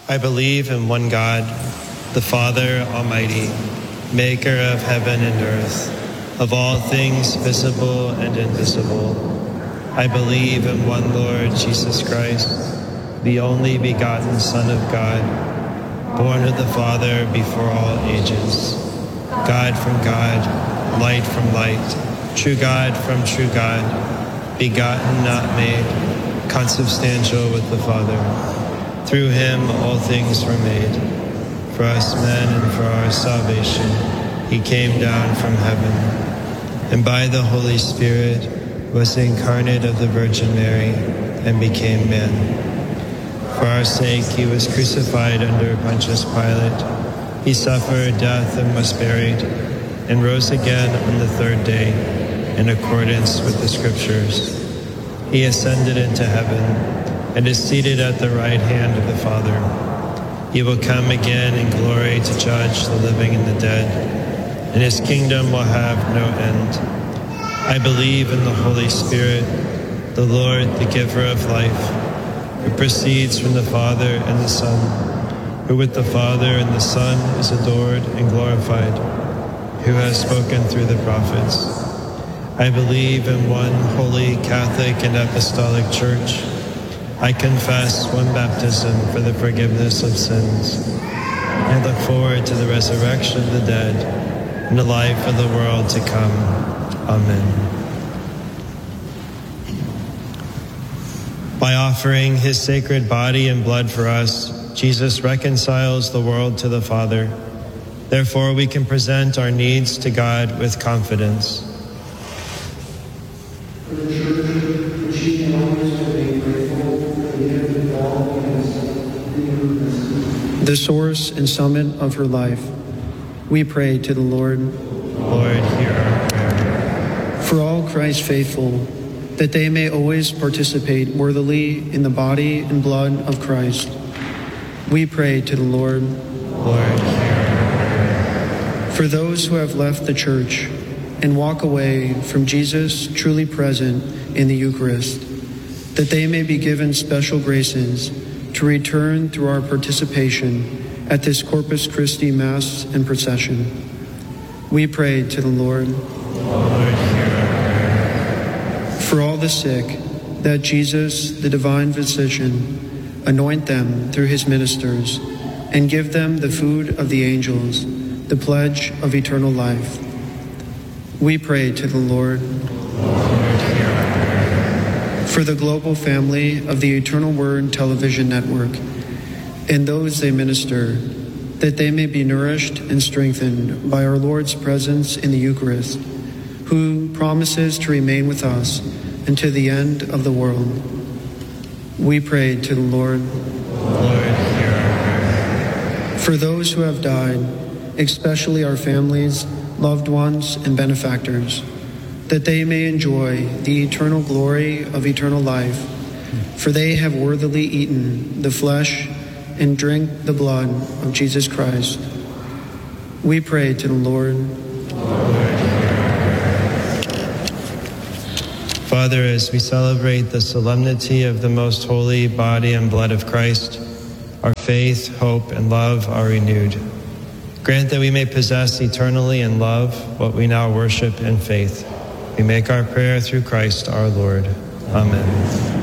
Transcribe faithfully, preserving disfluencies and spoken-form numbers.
I believe in one God, the Father Almighty, maker of heaven and earth, of all things visible and invisible. I believe in one Lord Jesus Christ, the only begotten Son of God, born of the Father before all ages, God from God, light from light, true God from true God, begotten, not made, consubstantial with the Father. Through him all things were made. For us men and for our salvation, he came down from heaven, and by the Holy Spirit was incarnate of the Virgin Mary and became man. For our sake he was crucified under Pontius Pilate. He suffered death and was buried, and rose again on the third day in accordance with the Scriptures. He ascended into heaven and is seated at the right hand of the Father. He will come again in glory to judge the living and the dead, and his kingdom will have no end. I believe in the Holy Spirit, the Lord, the giver of life, who proceeds from the Father and the Son, who with the Father and the Son is adored and glorified, who has spoken through the prophets. I believe in one holy, Catholic, and Apostolic Church. I confess one baptism for the forgiveness of sins. I look forward to the resurrection of the dead and the life of the world to come. Amen. By offering his sacred body and blood for us, Jesus reconciles the world to the Father. Therefore, we can present our needs to God with confidence. For the Church, which he can always remain grateful for the gift of all the source and summit of her life, we pray to the Lord. Lord, hear our prayer. For all Christ's faithful, that they may always participate worthily in the body and blood of Christ, we pray to the Lord. Lord, hear our prayer. For those who have left the Church and walk away from Jesus truly present in the Eucharist, that they may be given special graces to return through our participation at this Corpus Christi Mass and procession. We pray to the Lord. Lord, hear our prayer. For all the sick, that Jesus, the divine physician, anoint them through his ministers and give them the food of the angels, the pledge of eternal life. We pray to the Lord. Lord, hear our prayer. For the global family of the Eternal Word Television Network and those they minister, that they may be nourished and strengthened by our Lord's presence in the Eucharist, who promises to remain with us until the end of the world. We pray to the Lord. Lord, hear our prayer. For those who have died, especially our families, loved ones, and benefactors, that they may enjoy the eternal glory of eternal life, for they have worthily eaten the flesh and drink the blood of Jesus Christ. We pray to the Lord. Lord, hear our prayer. Father, as we celebrate the solemnity of the most holy body and blood of Christ, our faith, hope, and love are renewed. Grant that we may possess eternally in love what we now worship in faith. We make our prayer through Christ our Lord. Amen.